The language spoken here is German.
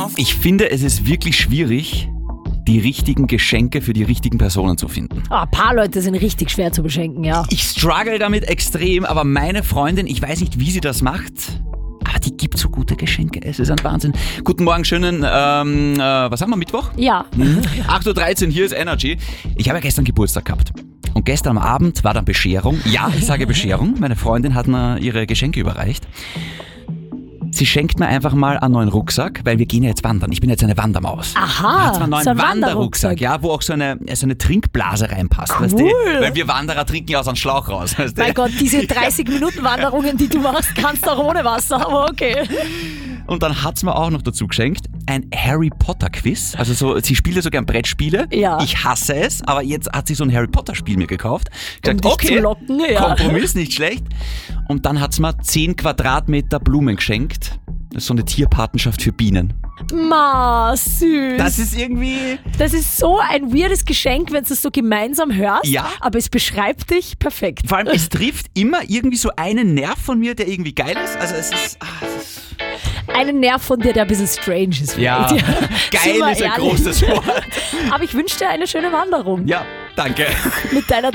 Ich finde, es ist wirklich schwierig, die richtigen Geschenke für die richtigen Personen zu finden. Ein paar Leute sind richtig schwer zu beschenken, ja. Ich struggle damit extrem, aber meine Freundin, ich weiß nicht, wie sie das macht, aber die gibt so gute Geschenke. Es ist ein Wahnsinn. Guten Morgen, schönen, was haben wir, Mittwoch? Ja. 8.13 Uhr, hier ist Energy. Ich habe ja gestern Geburtstag gehabt. Und gestern am Abend war dann Bescherung. Ja, ich sage Bescherung. Meine Freundin hat mir ihre Geschenke überreicht. Sie schenkt mir einfach mal einen neuen Rucksack, weil wir gehen ja jetzt wandern. Ich bin jetzt eine Wandermaus. Aha, Hat mir einen neuen so ein Wanderrucksack, ja, wo auch so eine Trinkblase reinpasst. Cool. Weißt du? Weil wir Wanderer trinken ja aus einem Schlauch raus. Weißt du? Mein Gott, diese 30-Minuten-Wanderungen, die du machst, kannst du auch ohne Wasser, aber okay. Und dann hat's mir auch noch dazu geschenkt, ein Harry Potter Quiz. Also so, sie spielt ja so gern Brettspiele. Ja. Ich hasse es, aber jetzt hat sie so ein Harry Potter Spiel mir gekauft. Gesagt, dich okay, zu locken, ja. Kompromiss, nicht schlecht. Und dann hat's mir 10 Quadratmeter Blumen geschenkt. Das ist so eine Tierpatenschaft für Bienen. Ma, süß. Das ist irgendwie... Das ist so ein weirdes Geschenk, wenn du es so gemeinsam hörst. Ja. Aber es beschreibt dich perfekt. Vor allem, es trifft immer irgendwie so einen Nerv von mir, der irgendwie geil ist. Also es ist... Einen Nerv von dir, der ein bisschen strange ist. Ja, vielleicht. geil Sind wir ist ein ehrlich. großes Wort. Aber ich wünsche dir eine schöne Wanderung. Ja, danke. Mit deiner